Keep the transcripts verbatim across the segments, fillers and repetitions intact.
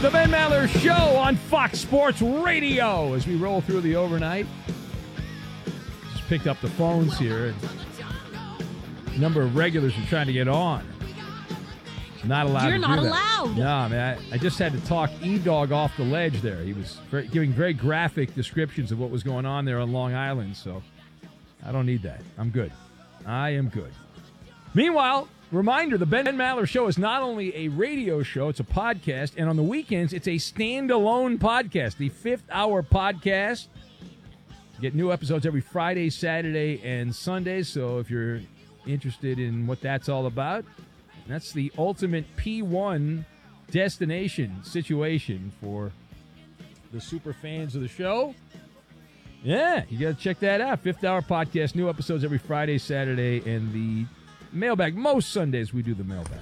The Ben Maller Show on Fox Sports Radio as we roll through the overnight. Just picked up the phones here. A number of regulars are trying to get on. Not allowed You're to not do that. allowed. No, man. I, I just had to talk E-Dog off the ledge there. He was very, giving very graphic descriptions of what was going on there on Long Island, so I don't need that. I'm good. I am good. Meanwhile, reminder, the Ben Maller Show is not only a radio show, it's a podcast, and on the weekends, it's a standalone podcast, the fifth hour podcast. You get new episodes every Friday, Saturday, and Sunday, so if you're interested in what that's all about, that's the ultimate P one destination situation for the super fans of the show. Yeah, you got to check that out. Fifth hour podcast, new episodes every Friday, Saturday, and the mailbag. Most Sundays we do the mailbag.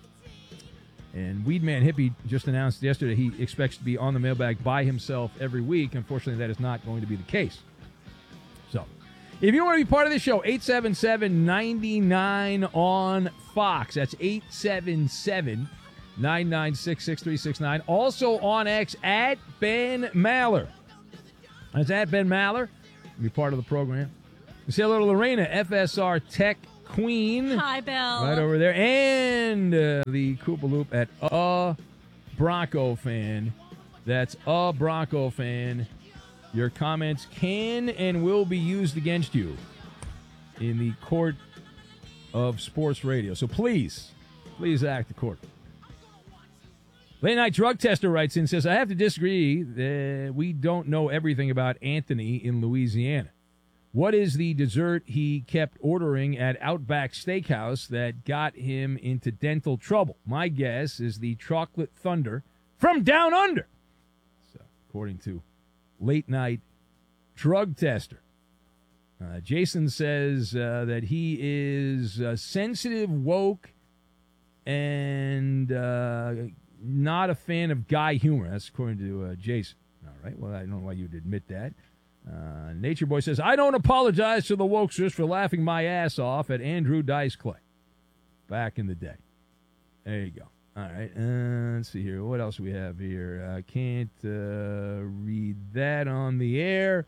And Weedman Hippie just announced yesterday he expects to be on the mailbag by himself every week. Unfortunately, that is not going to be the case. So, if you want to be part of the show, eight seven seven, nine nine on Fox. That's eight seven seven, nine nine six, six three six nine. Also on X, at Ben Maller. That's at Ben Maller. Be part of the program. Say hello to Lorena, F S R Tech Queen. Hi, Bill. Right over there. And uh, the Koopa Loop at a Bronco fan. That's a Bronco fan. Your comments can and will be used against you in the court of sports radio. So please, please act accordingly. Late Night Drug Tester writes in, says, I have to disagree that we don't know everything about Anthony in Louisiana. What is the dessert he kept ordering at Outback Steakhouse that got him into dental trouble? My guess is the Chocolate Thunder from Down Under. So, according to Late Night Drug Tester. Uh, Jason says uh, that he is uh, sensitive, woke, and uh, not a fan of guy humor. That's according to uh, Jason. All right, well, I don't know why you'd admit that. Uh, Nature Boy says, I don't apologize to the wokesters for laughing my ass off at Andrew Dice Clay back in the day. There you go. All right, uh, let's see here. What else we have here? I can't uh, read that on the air.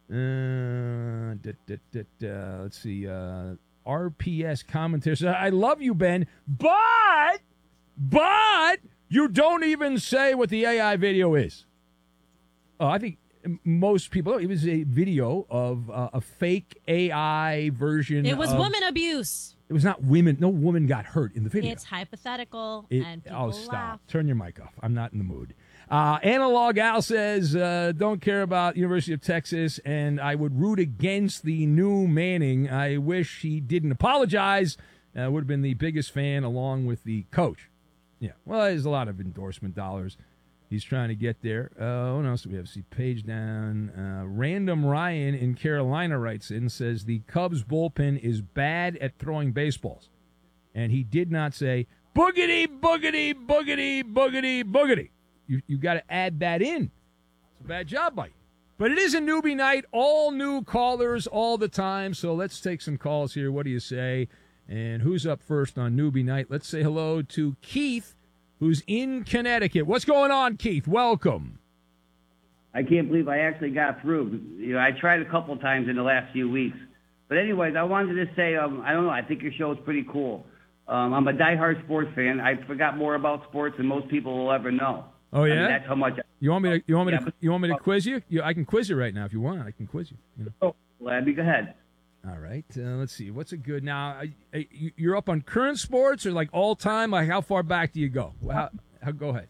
Uh, da, da, da, da. Let's see. Uh, R P S commentator says, I love you, Ben, but, but you don't even say what the A I video is. Oh, I think most people, it was a video of uh, a fake A I version. It was of, woman abuse. It was not women. No woman got hurt in the video. It's hypothetical, It, and people oh, stop. laugh. Turn your mic off. I'm not in the mood. Uh, Analog Al says, uh, don't care about University of Texas, and I would root against the new Manning. I wish he didn't apologize. I uh, would have been the biggest fan along with the coach. Yeah, well, there's a lot of endorsement dollars he's trying to get there. Uh, what else do we have? See, page down. Uh, Random Ryan in Carolina writes in, says the Cubs bullpen is bad at throwing baseballs. And he did not say, boogity, boogity, boogity, boogity, boogity. You you got to add that in. It's a bad job by you. But it is a newbie night, all new callers all the time. So let's take some calls here. What do you say? And who's up first on newbie night? Let's say hello to Keith, who's in Connecticut. What's going on, Keith? Welcome. I can't believe I actually got through. You know, I tried a couple times in the last few weeks. But anyways, I wanted to say, um, I don't know, I think your show is pretty cool. Um, I'm a diehard sports fan. I forgot more about sports than most people will ever know. Oh yeah, I mean, that's how much. I, you want me to? You want me yeah, to? but, You want me to quiz you? you? I can quiz you right now if you want. I can quiz you. you know. Oh, Labby, go ahead. All right. Uh, let's see. What's a good now? Uh, you're up on current sports or like all time? Like how far back do you go? How, how, go ahead.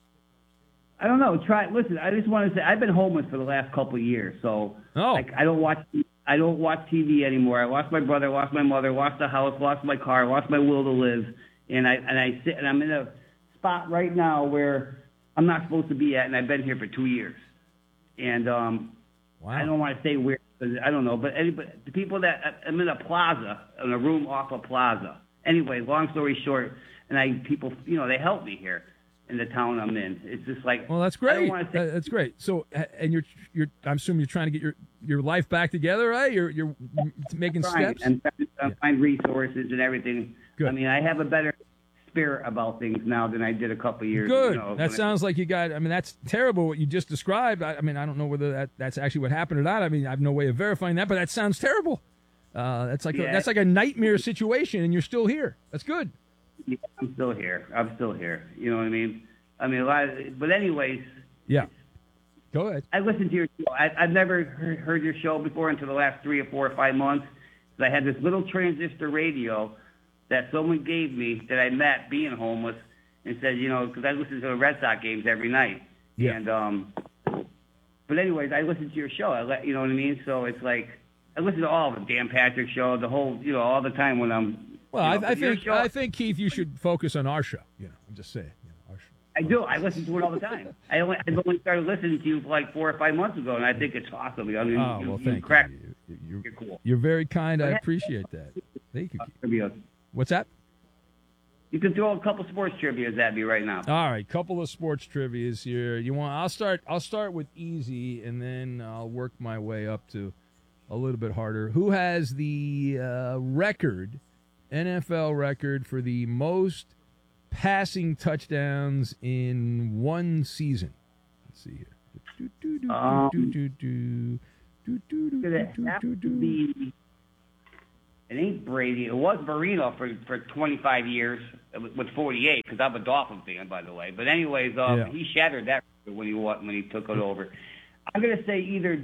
I don't know. Try. Listen, I just want to say I've been homeless for the last couple of years, so oh. like, I don't watch. I don't watch T V anymore. I lost my brother, lost my mother, lost the house, lost my car, lost my will to live, and I and I sit and I'm in a spot right now where I'm not supposed to be at, and I've been here for two years. And um, wow. I don't want to say where, I don't know, but anybody, the people that, I'm in a plaza, in a room off a plaza. Anyway, long story short, and I people, you know, they help me here in the town I'm in. It's just like, well, that's I great. don't want to say, Uh, that's great. So, uh, and you're you're, I'm assuming you're trying to get your, your life back together, right? You're you're making trying steps. and trying to Yeah. find resources and everything. Good. I mean, I have a better spirit about things now than I did a couple of years ago. Good. You know, That when sounds like you got. I mean, that's terrible what you just described. I, I mean, I don't know whether that, that's actually what happened or not. I mean, I have no way of verifying that, but that sounds terrible. Uh, that's like a, Yeah. that's like a nightmare situation, and you're still here. That's good. I, yeah, I'm still here. I'm still here. You know what I mean? I mean, a lot of, but anyways, Yeah. Go ahead. I listened to your show. I, I've never heard, heard your show before until the last three or four or five months. So I had this little transistor radio that someone gave me that I met being homeless and said, you know, because I listen to the Red Sox games every night. Yeah. And, um, but anyways, I listened to your show. I let, you know what I mean? So it's like, I listen to all of it, Dan Patrick show, the whole, you know, all the time when I'm. Well, you I, know, I but your think show, I think Keith, you should focus on our show. You know, I'm just saying. You know, our show. I do. I listen to it all the time. I only, I've only started listening to you like four or five months ago, and I think it's awesome. I mean, Oh you, well, you thank crack you. You- You're, You're cool. you're very kind. I appreciate that. Thank you, Keith. trivia. What's that? You can throw a couple sports trivias at me right now. All right, couple of sports trivias here. You want? I'll start. I'll start with easy, and then I'll work my way up to a little bit harder. Who has the uh, record, N F L record for the most passing touchdowns in one season? Let's see here. Um, Do-do-do-do-do. It have to be. It ain't Brady. It was Marino for for twenty-five years with forty-eight, because I'm a Dolphin fan, by the way. But anyways, um, Yeah. he shattered that record when he wa- when he took it over. I'm gonna say either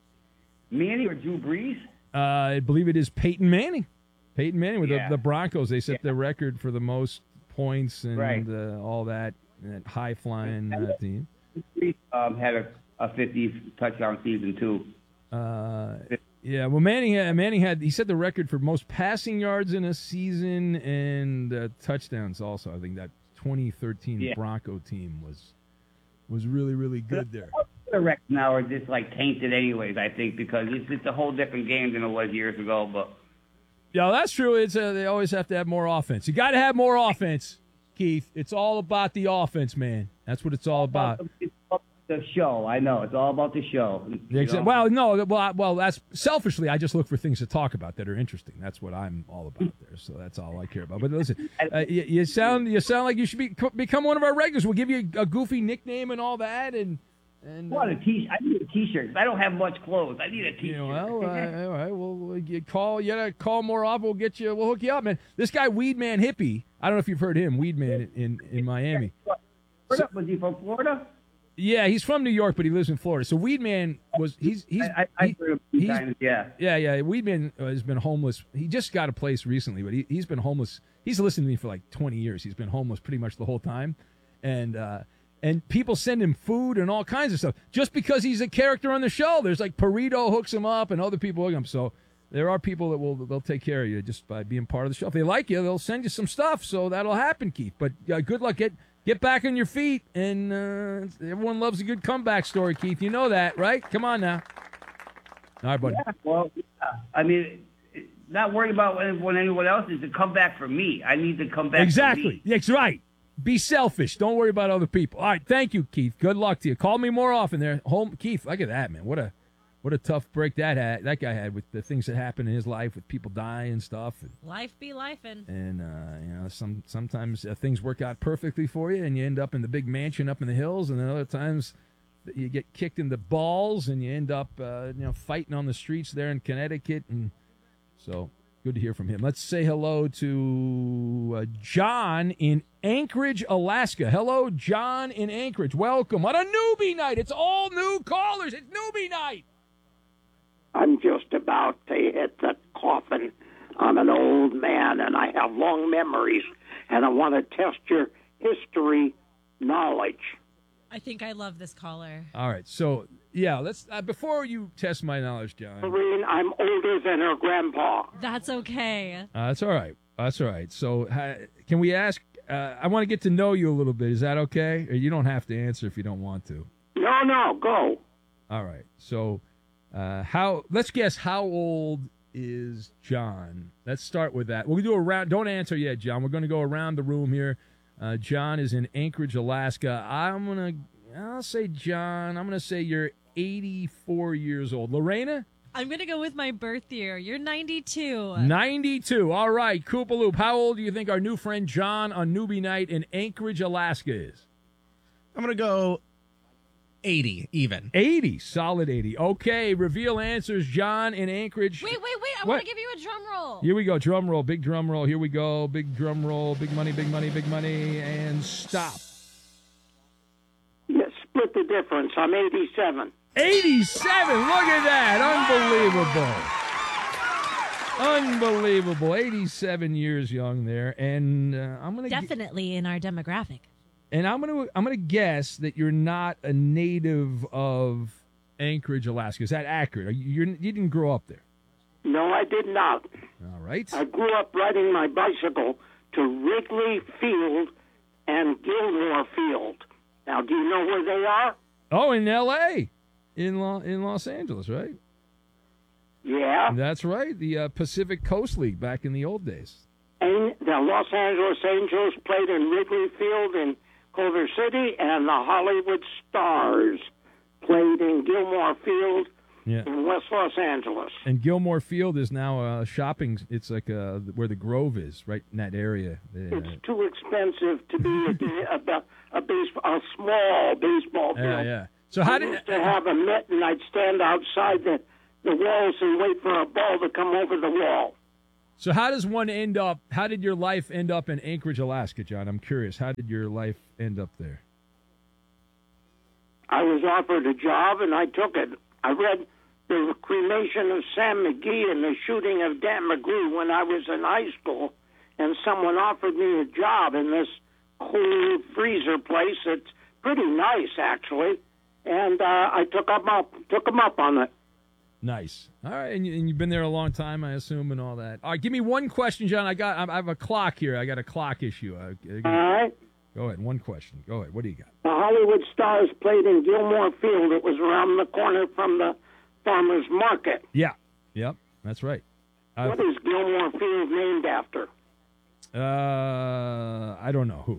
Manny or Drew Brees. Uh, I believe it is Peyton Manning. Peyton Manning with Yeah. the, the Broncos. They set Yeah. the record for the most points and Right. uh, all that, that high flying uh, team. Brees um, had a, a fifty touchdown season too. Uh, yeah, well, Manning had, Manning had he set the record for most passing yards in a season and uh, touchdowns also. I think that twenty thirteen Yeah. Bronco team was was really really good there. The records now are just like tainted, anyways. I think because it's it's a whole different game than it was years ago. But Yeah, that's true. It's uh, they always have to have more offense. You got to have more offense, Keith. It's all about the offense, man. That's what it's all about. It's all about the show. I know it's all about the show. you Exa- know? Well, no, well, I- well, that's selfishly. I just look for things to talk about that are interesting. That's what I'm all about there. So that's all I care about. But listen, uh, you, you sound you sound like you should be become one of our regulars. We'll give you a, a goofy nickname and all that, and and. I want a t- I need a T-shirt. I don't have much clothes. I need a T-shirt. You know, well, uh, all right. Well, we'll get call. You gotta call more often. We'll get you. We'll hook you up, man. This guy, Weedman Hippie. I don't know if you've heard him, Weedman in in Miami. Florida? Was he from Florida? Yeah, he's from New York, but he lives in Florida. So Weedman was he's he's I, I, I he- heard him a few he's- times. Yeah. yeah yeah. Weedman uh, has been homeless. He just got a place recently, but he he's been homeless. He's listened to me for like twenty years. He's been homeless pretty much the whole time, and uh, and people send him food and all kinds of stuff just because he's a character on the show. There's like Perito hooks him up, and other people hook him. So there are people that will they'll take care of you just by being part of the show. If they like you, they'll send you some stuff. So that'll happen, Keith. But uh, good luck. Get get back on your feet. And uh, everyone loves a good comeback story, Keith. You know that, right? Come on now. All right, buddy. Yeah, well, uh, I mean, not worried about when, when anyone else is to come back for me. I need to come back. Exactly. For me. That's right. Be selfish. Don't worry about other people. All right. Thank you, Keith. Good luck to you. Call me more often there. Home, Keith. Look at that, man. What a what a tough break that had. That guy had with the things that happened in his life, with people dying and stuff. And, Life be lifing. and uh, you know, some sometimes uh, things work out perfectly for you, and you end up in the big mansion up in the hills, and then other times you get kicked in the balls, and you end up uh, you know fighting on the streets there in Connecticut. And so good to hear from him. Let's say hello to uh, John in Anchorage, Alaska. Hello, John in Anchorage. Welcome. What a newbie night. It's all new callers. It's newbie night. I'm just about to hit the coffin. I'm an old man, and I have long memories, and I want to test your history knowledge. I think I love this caller. All right. So, yeah, let's uh, before you test my knowledge, John. Maureen, I'm older than her grandpa. That's okay. Uh, that's all right. That's all right. So, uh, can we ask? Uh, I want to get to know you a little bit. Is that okay? Or you don't have to answer if you don't want to. No, no, go. All right. So, uh, how? Let's guess. How old is John? Let's start with that. We'll do a round. Don't answer yet, John. We're going to go around the room here. Uh, John is in Anchorage, Alaska. I'm gonna. I'll say John. I'm gonna say you're eighty-four years old. Lorena. I'm going to go with my birth year. You're ninety-two. ninety-two. All right, Koopaloop. How old do you think our new friend John on Newbie Night in Anchorage, Alaska is? I'm going to go eighty, even. eighty. Solid eighty. Okay, reveal answers. John in Anchorage. Wait, wait, wait. I What? want to give you a drum roll. Here we go. Drum roll. Big drum roll. Here we go. Big drum roll. Big money, big money, big money. And stop. Yes, split the difference. I'm eighty-seven. eighty-seven. Look at that. Unbelievable. Unbelievable. eighty-seven years young there. And uh, I'm going to Definitely in our demographic. And I'm going to I'm going to guess that you're not a native of Anchorage, Alaska. Is that accurate? Are you you're, you didn't grow up there? No, I did not. All right. I grew up riding my bicycle to Wrigley Field and Gilmore Field. Now, do you know where they are? Oh, in L A In Lo- in Los Angeles, right? Yeah. That's right. The uh, Pacific Coast League back in the old days. And the Los Angeles Angels played in Wrigley Field in Culver City, and the Hollywood Stars played in Gilmore Field Yeah. in West Los Angeles. And Gilmore Field is now uh, shopping. It's like uh, where the Grove is, right in that area. Uh, It's too expensive to be a, a, a, baseball, a small baseball field. yeah, yeah. So how I did used to have a mitt, and I'd stand outside the, the walls and wait for a ball to come over the wall. So how does one end up? How did your life end up in Anchorage, Alaska, John? I'm curious. How did your life end up there? I was offered a job, and I took it. I read the cremation of Sam McGee and the shooting of Dan McGrew when I was in high school, and someone offered me a job in this cool freezer place. It's pretty nice, actually, and uh, I took them up, took them up on it. Nice. All right, and, you, and you've been there a long time, I assume, and all that. All right, give me one question, John. I got. I have a clock here. I got a clock issue. Uh, All right. Go ahead. One question. Go ahead. What do you got? The Hollywood Stars played in Gilmore Field. It was around the corner from the farmer's market. Yeah. Yep. That's right. Uh, What is Gilmore Field named after? uh, I don't know who.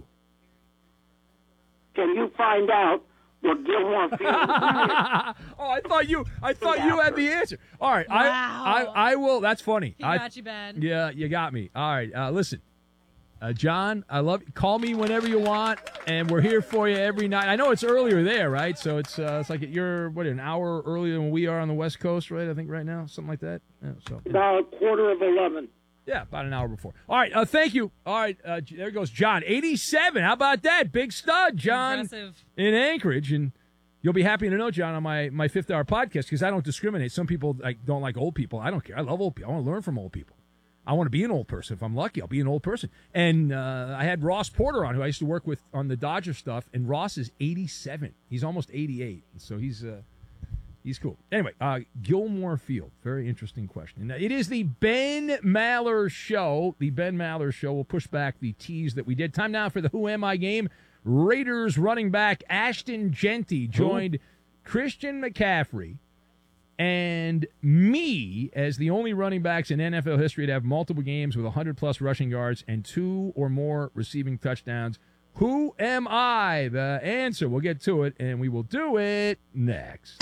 Can you find out what Gilmore Field is? Oh, I thought you. I thought you had the answer. All right. I, Wow. I. I will. That's funny. He I, got you, Ben. Yeah, you got me. All right. Uh, listen, uh, John, I love you. Call me whenever you want, and we're here for you every night. I know it's earlier there, right? So it's uh, it's like you're what an hour earlier than we are on the West Coast, right? I think right now, something like that. Yeah, so About a quarter of eleven. yeah, about an hour before. All right. Uh, thank you. All right. Uh, there goes John, eighty-seven. How about that? Big stud, John, Impressive. in Anchorage, and you'll be happy to know, John, on my, my fifth hour podcast, because I don't discriminate. Some people like don't like old people. I don't care. I love old people. I want to learn from old people. I want to be an old person. If I'm lucky, I'll be an old person. And uh, I had Ross Porter on, who I used to work with on the Dodger stuff, and Ross is eighty-seven. He's almost eighty-eight, and so he's uh, he's cool. Anyway, uh, Gilmore Field. Very interesting question. Now, it is the Ben Maller Show. The Ben Maller Show. We'll push back the tease that we did. Time now for the Who Am I game. Raiders running back Ashton Genty joined Christian McCaffrey and me as the only running backs in N F L history to have multiple games with one hundred plus rushing yards and two or more receiving touchdowns. Who am I? The answer. We'll get to it, and we will do it next.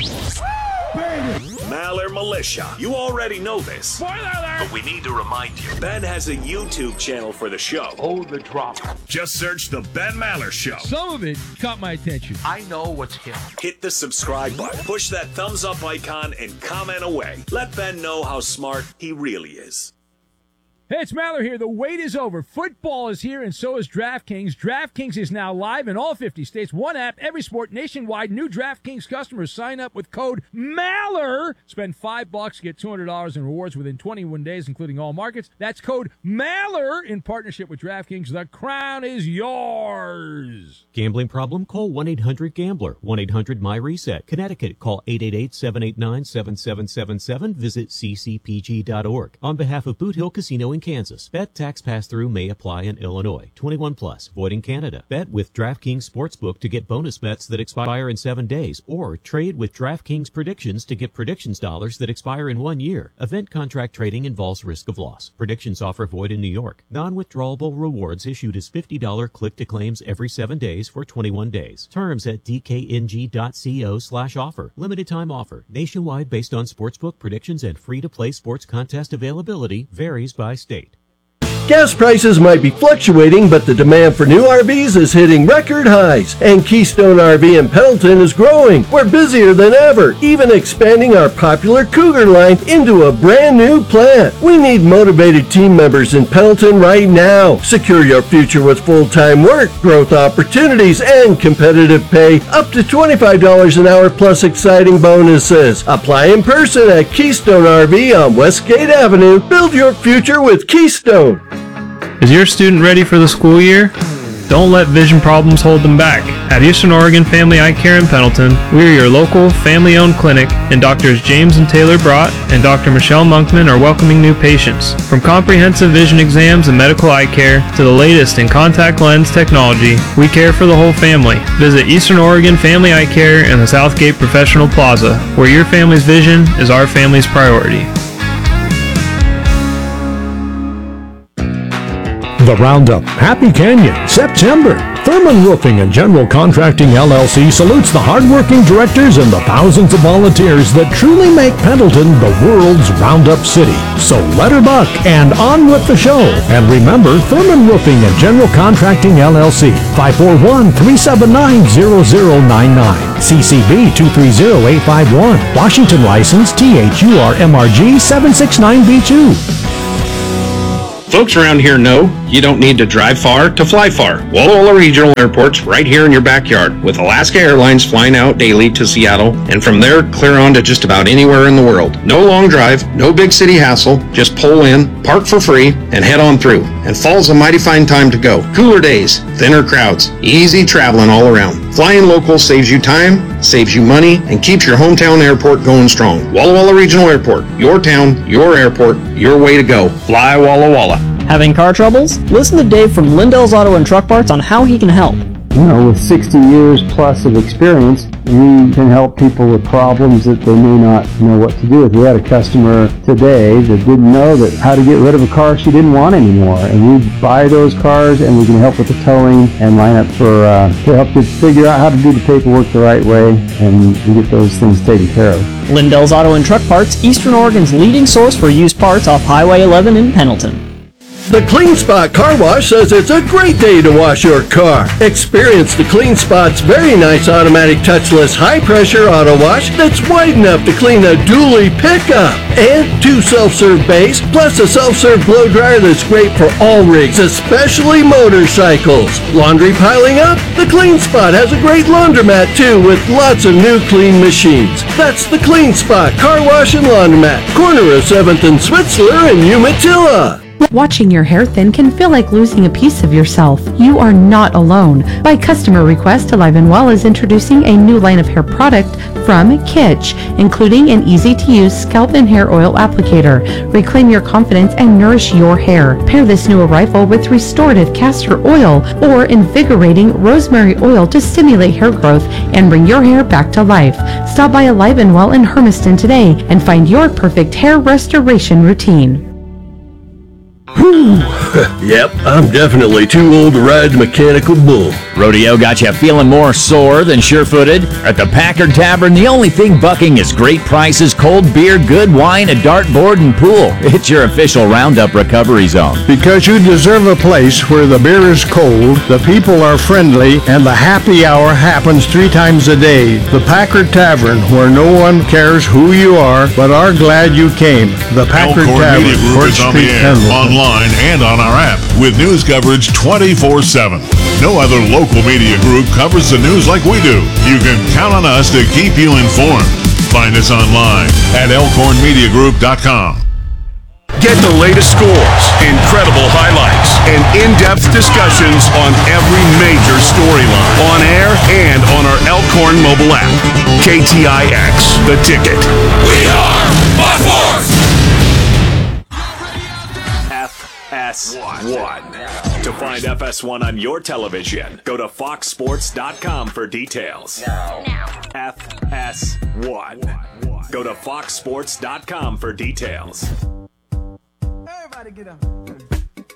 Maller Militia. You already know this. Spoiler alert! But we need to remind you. Ben has a YouTube channel for the show. Oh, the drama. Just search The Ben Maller Show. Some of it caught my attention. I know what's him. Hit the subscribe button, push that thumbs up icon, and comment away. Let Ben know how smart he really is. Hey, it's Maller here. The wait is over. Football is here, and so is DraftKings. DraftKings is now live in all fifty states. One app, every sport, nationwide. New DraftKings customers sign up with code MALLER. Spend five bucks, get two hundred dollars in rewards within twenty-one days, including all markets. That's code MALLER in partnership with DraftKings. The crown is yours. Gambling problem? Call one eight hundred gambler. one eight hundred my reset. Connecticut. Call eight eight eight, seven eight nine, seven seven seven seven. Visit c c p g dot org. On behalf of Boot Hill Casino and Kansas. Bet tax pass-through may apply in Illinois. twenty-one plus, void in Canada. Bet with DraftKings Sportsbook to get bonus bets that expire in seven days, or trade with DraftKings Predictions to get predictions dollars that expire in one year. Event contract trading involves risk of loss. Predictions offer void in New York. Non-withdrawable rewards issued as fifty dollars click-to-claims every seven days for twenty-one days. Terms at dkng.co slash offer. Limited time offer. Nationwide based on sportsbook predictions and free-to-play sports contest availability varies by state. Gas prices might be fluctuating, but the demand for new R Vs is hitting record highs, and Keystone R V in Pendleton is growing. We're busier than ever, even expanding our popular Cougar line into a brand new plant. We need motivated team members in Pendleton right now. Secure your future with full-time work, growth opportunities, and competitive pay, up to twenty-five dollars an hour plus exciting bonuses. Apply in person at Keystone R V on Westgate Avenue. Build your future with Keystone. Is your student ready for the school year? Don't let vision problems hold them back. At Eastern Oregon Family Eye Care in Pendleton, we are your local family-owned clinic, and Doctors James and Taylor Brott and Doctor Michelle Monkman are welcoming new patients. From comprehensive vision exams and medical eye care to the latest in contact lens technology, we care for the whole family. Visit Eastern Oregon Family Eye Care in the Southgate Professional Plaza, where your family's vision is our family's priority. The Roundup, Happy Canyon, September. Thurman Roofing and General Contracting L L C salutes the hardworking directors and the thousands of volunteers that truly make Pendleton the world's Roundup city. So let her buck and on with the show. And remember, Thurman Roofing and General Contracting L L C, five four one, three seven nine, zero zero nine nine. C C B two three zero eight five one. Washington license T H U R M R G seven six nine B two. Folks around here know you don't need to drive far to fly far. Walla Walla Regional Airport's right here in your backyard, with Alaska Airlines flying out daily to Seattle, and from there clear on to just about anywhere in the world. No long drive, no big city hassle, just pull in, park for free, and head on through. And fall's a mighty fine time to go. Cooler days, thinner crowds, easy traveling all around. Flying local saves you time, saves you money, and keeps your hometown airport going strong. Walla Walla Regional Airport, your town, your airport, your way to go. Fly Walla Walla. Having car troubles? Listen to Dave from Lindell's Auto and Truck Parts on how he can help. You know, with sixty years plus of experience, we can help people with problems that they may not know what to do with. We had a customer today that didn't know that how to get rid of a car she didn't want anymore, and we buy those cars and we can help with the towing and line up for uh, to help you figure out how to do the paperwork the right way and get those things taken care of. Lindell's Auto and Truck Parts, Eastern Oregon's leading source for used parts off Highway eleven in Pendleton. The Clean Spot Car Wash says it's a great day to wash your car. Experience the Clean Spot's very nice automatic touchless high-pressure auto wash that's wide enough to clean a dually pickup. And two self-serve bays, plus a self-serve blow dryer that's great for all rigs, especially motorcycles. Laundry piling up? The Clean Spot has a great laundromat too, with lots of new clean machines. That's the Clean Spot Car Wash and Laundromat, corner of seventh and Switzler in Umatilla. Watching your hair thin can feel like losing a piece of yourself. You are not alone. By customer request, Alive and Well is introducing a new line of hair product from Kitsch, including an easy-to-use scalp and hair oil applicator. Reclaim your confidence and nourish your hair. Pair this new arrival with restorative castor oil or invigorating rosemary oil to stimulate hair growth and bring your hair back to life. Stop by Alive and Well in Hermiston today and find your perfect hair restoration routine. Whew. Yep, I'm definitely too old to ride the mechanical bull. Rodeo got you feeling more sore than sure-footed? At the Packard Tavern, the only thing bucking is great prices, cold beer, good wine, a dartboard, and pool. It's your official Roundup recovery zone. Because you deserve a place where the beer is cold, the people are friendly, and the happy hour happens three times a day. The Packard Tavern, where no one cares who you are, but are glad you came. The Packard Elkhorn Tavern, Media Group Court is on the Street, air, Pendleton. online, and on our app with news coverage twenty-four seven. No other local media group covers the news like we do. You can count on us to keep you informed. Find us online at elkhorn media group dot com. Get the latest scores, incredible highlights, and in-depth discussions on every major storyline on air and on our Elkhorn mobile app. K T I X, The Ticket. We are Buck Force! S one. To find F S one on your television, go to fox sports dot com for details. F S one. Go to fox sports dot com for details. Everybody get up.